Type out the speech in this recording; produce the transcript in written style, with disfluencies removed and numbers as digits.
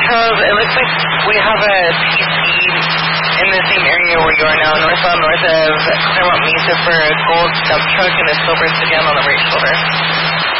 because it looks like we have a PC in the same area where you are now, north of Claremont Mesa for a gold dump truck and a silver sedan on the right shoulder.